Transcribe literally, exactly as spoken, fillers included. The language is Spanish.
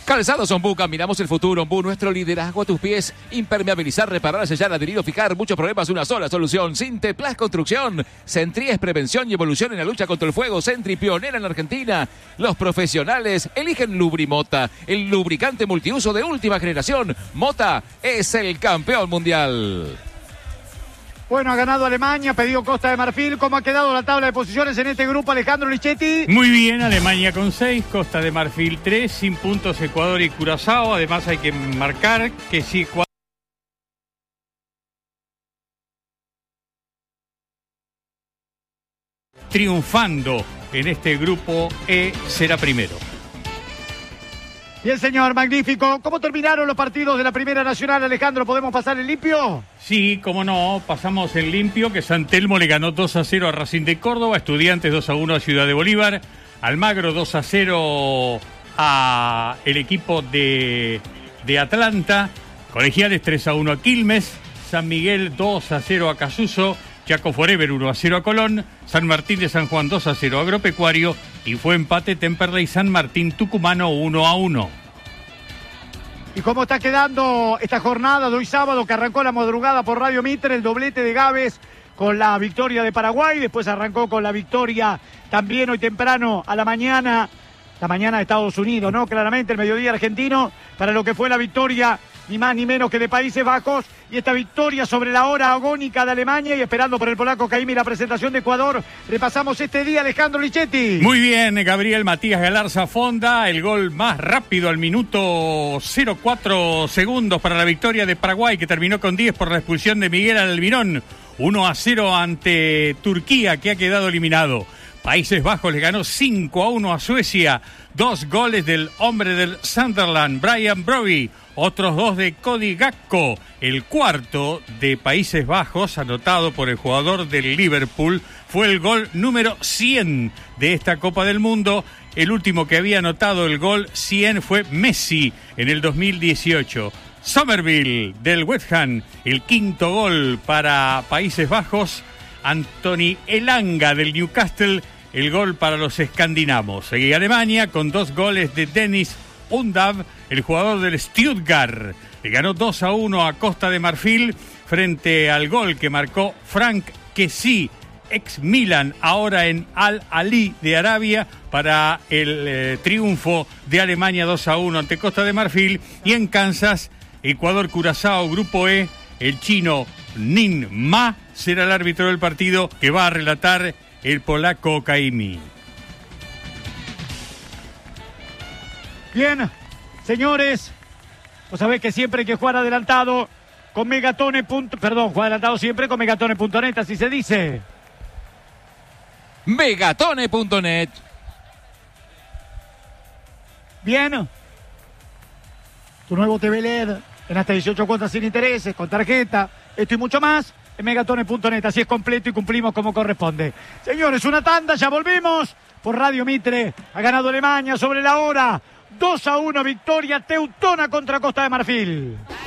Calzados Ombú, caminamos el futuro. Ombú, nuestro liderazgo a tus pies. Impermeabilizar, reparar, sellar, adherir o fijar. Muchos problemas, una sola solución. Sinteplas Construcción. Sentry es prevención y evolución en la lucha contra el fuego. Sentry, pionera en la Argentina. Los profesionales eligen Lubrimota, el lubricante multiuso de última generación. Mota es el campeón mundial. Bueno, ha ganado Alemania, pedido Costa de Marfil. ¿Cómo ha quedado la tabla de posiciones en este grupo, Alejandro Lichetti? Muy bien, Alemania con seis, Costa de Marfil tres, sin puntos Ecuador y Curazao. Además hay que marcar que si Ecuador triunfando en este grupo E será primero. Bien, señor, magnífico. ¿Cómo terminaron los partidos de la Primera Nacional, Alejandro? ¿Podemos pasar en limpio? Sí, cómo no, pasamos en limpio, que San Telmo le ganó dos a cero a Racing de Córdoba, Estudiantes dos a uno a Ciudad de Bolívar, Almagro dos a cero a el equipo de, de Atlanta, Colegiales tres a uno a Quilmes, San Miguel dos a cero a Casuso, Chaco Forever uno a cero a Colón, San Martín de San Juan dos a cero a Agropecuario y fue empate Temperley San Martín Tucumano uno a uno. ¿Y cómo está quedando esta jornada de hoy sábado que arrancó la madrugada por Radio Mitre? El doblete de Gávez con la victoria de Paraguay, después arrancó con la victoria también hoy temprano a la mañana, la mañana de Estados Unidos, ¿no? Claramente el mediodía argentino para lo que fue la victoria ni más ni menos que de Países Bajos, y esta victoria sobre la hora agónica de Alemania y esperando por el polaco Caimi la presentación de Ecuador. Repasamos este día, Alejandro Lichetti. Muy bien, Gabriel Matías Galarza Fonda, el gol más rápido al minuto cero cuatro segundos para la victoria de Paraguay, que terminó con diez por la expulsión de Miguel Almirón, uno a cero ante Turquía, que ha quedado eliminado. Países Bajos le ganó cinco a uno a Suecia, dos goles del hombre del Sunderland, Brian Brobby, otros dos de Cody Gakpo, el cuarto de Países Bajos, anotado por el jugador del Liverpool, fue el gol número cien de esta Copa del Mundo. El último que había anotado el gol cien fue Messi en el dos mil dieciocho. Somerville del West Ham, el quinto gol para Países Bajos. Anthony Elanga del Newcastle, el gol para los escandinavos. Seguía Alemania con dos goles de Dennis Undav, el jugador del Stuttgart. Le ganó dos a uno a Costa de Marfil frente al gol que marcó Frank Kessie, ex Milan, ahora en Al Ahly de Arabia, para el eh, triunfo de Alemania dos a uno ante Costa de Marfil. Y en Kansas, Ecuador-Curazao, Grupo E, el chino Nin Ma será el árbitro del partido, que va a relatar el polaco Caimi. Bien, señores, vos sabés que siempre hay que jugar adelantado con Megatone. Perdón, jugar adelantado siempre con Megatone punto net, así se dice. Megatone punto net. Bien. Tu nuevo T V L E D en hasta dieciocho cuotas sin intereses, con tarjeta, esto y mucho más en Megatone punto net. Así es completo y cumplimos como corresponde. Señores, una tanda, ya volvimos. Por Radio Mitre ha ganado Alemania sobre la hora. dos a uno victoria teutona contra Costa de Marfil.